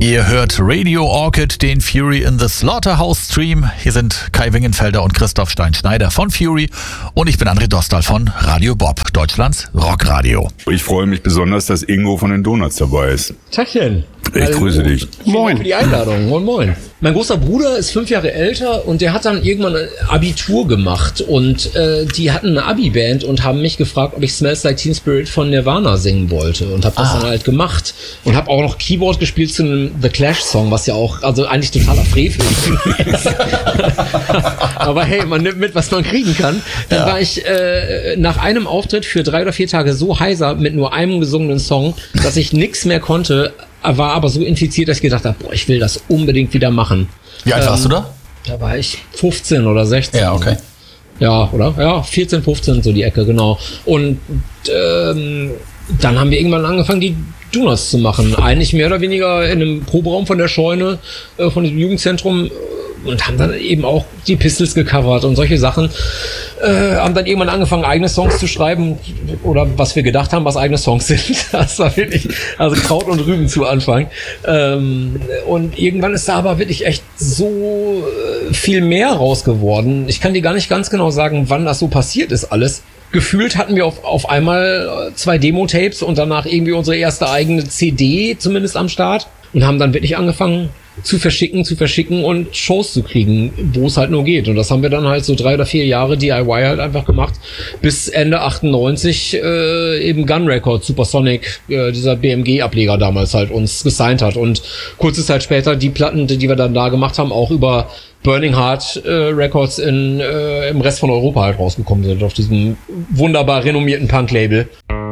Ihr hört Radio Orchid, den Fury in the Slaughterhouse Stream. Hier sind Kai Wingenfelder und Christoph Stein-Schneider von Fury und ich bin André Dostal von Radio Bob, Deutschlands Rockradio. Ich freue mich besonders, dass Ingo von den Donuts dabei ist. Tachchen. Ich grüße dich. Moin. Für die Einladung. Moin, moin. Mein großer Bruder ist 5 Jahre älter und der hat dann irgendwann ein Abitur gemacht und die hatten eine Abi-Band und haben mich gefragt, ob ich Smells Like Teen Spirit von Nirvana singen wollte und habe das dann halt gemacht und habe auch noch Keyboard gespielt zu einem The Clash-Song, was ja auch, also eigentlich totaler Frevel ist. Aber hey, man nimmt mit, was man kriegen kann. Dann war ich nach einem Auftritt für 3 oder 4 Tage so heiser mit nur einem gesungenen Song, dass ich nix mehr konnte, war aber so infiziert, dass ich gedacht habe, boah, ich will das unbedingt wieder machen. Wie alt warst du da? Da war ich 15 oder 16. Ja, okay. Ja, oder? Ja, 14, 15, so die Ecke, genau. Und dann haben wir irgendwann angefangen, die Donuts zu machen. Eigentlich mehr oder weniger in einem Proberaum von der Scheune, von dem Jugendzentrum, und haben dann eben auch die Pistols gecovert und solche Sachen. Haben dann irgendwann angefangen, eigene Songs zu schreiben, oder was wir gedacht haben, was eigene Songs sind. Das war wirklich, also Kraut und Rüben zu Anfang. Und irgendwann ist da aber wirklich echt so viel mehr raus geworden. Ich kann dir gar nicht ganz genau sagen, wann das so passiert ist alles. Gefühlt hatten wir auf einmal 2 Demo-Tapes und danach irgendwie unsere erste eigene CD zumindest am Start und haben dann wirklich angefangen zu verschicken und Shows zu kriegen, wo es halt nur geht. Und das haben wir dann halt so 3 oder 4 Jahre DIY halt einfach gemacht, bis Ende 98 eben Gun Records, Supersonic, dieser BMG-Ableger damals halt uns gesigned hat. Und kurze Zeit später die Platten, die wir dann da gemacht haben, auch über Burning Heart Records im Rest von Europa halt rausgekommen sind, auf diesem wunderbar renommierten Punk-Label.